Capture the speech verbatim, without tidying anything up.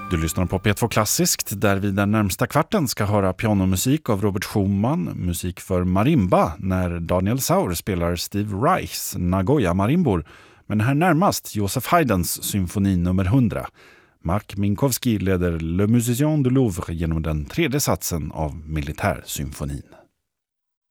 Du lyssnar på P två Klassiskt där vi den närmsta kvarten ska höra pianomusik av Robert Schumann, musik för marimba när Daniel Sauer spelar Steve Reichs Nagoya marimbor, men här närmast Joseph Haydns symfoni nummer hundra. Mark Minkowski leder Le Musicien du Louvre genom den tredje satsen av Militärsymfonin.